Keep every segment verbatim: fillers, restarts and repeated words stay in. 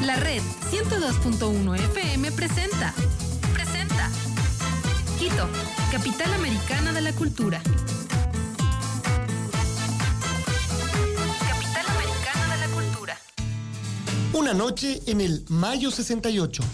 La Red ciento dos punto uno F M presenta. Presenta. Quito, capital americana de la cultura. Capital americana de la cultura. Una noche en el Mayo sesenta y ocho.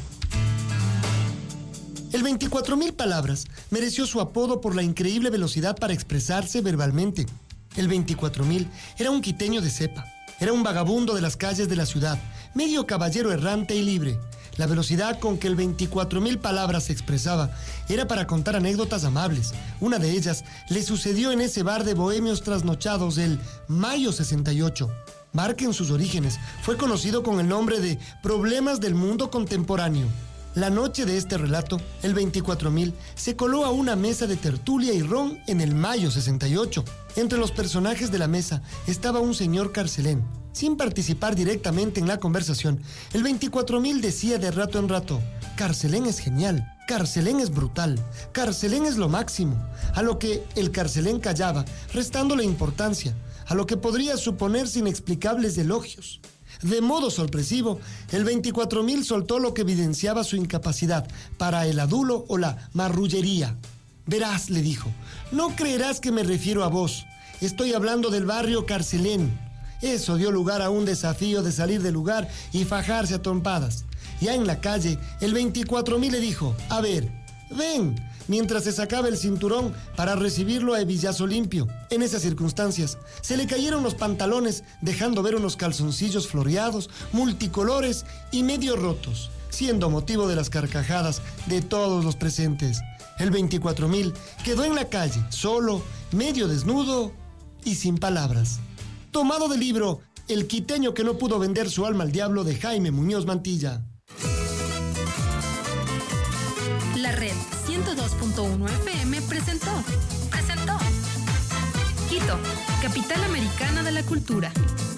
El veinticuatro mil palabras mereció su apodo por la increíble velocidad para expresarse verbalmente. El veinticuatro mil era un quiteño de cepa. Era un vagabundo de las calles de la ciudad, medio caballero errante y libre. La velocidad con que el veinticuatro mil palabras se expresaba era para contar anécdotas amables. Una de ellas le sucedió en ese bar de bohemios trasnochados del Mayo sesenta y ocho. Bar que en sus orígenes fue conocido con el nombre de Problemas del Mundo Contemporáneo. La noche de este relato, el veinticuatro mil se coló a una mesa de tertulia y ron en el Mayo sesenta y ocho. Entre los personajes de la mesa estaba un señor Carcelén. Sin participar directamente en la conversación, el veinticuatro mil decía de rato en rato: Carcelén es genial, Carcelén es brutal, Carcelén es lo máximo. A lo que el Carcelén callaba, restándole importancia, a lo que podría suponerse inexplicables elogios. De modo sorpresivo, el veinticuatro mil soltó lo que evidenciaba su incapacidad para el adulo o la marrullería. Verás, le dijo, no creerás que me refiero a vos. Estoy hablando del barrio Carcelén. Eso dio lugar a un desafío de salir del lugar y fajarse a trompadas. Ya en la calle, el veinticuatro mil le dijo, a ver, ven, mientras se sacaba el cinturón para recibirlo a hebillazo limpio. En esas circunstancias, se le cayeron los pantalones, dejando ver unos calzoncillos floreados, multicolores y medio rotos, siendo motivo de las carcajadas de todos los presentes. El veinticuatro mil quedó en la calle, solo, medio desnudo y sin palabras. Tomado del libro El quiteño que no pudo vender su alma al diablo, de Jaime Muñoz Mantilla. La Red ciento dos punto uno F M presentó. Presentó. Quito, capital americana de la cultura.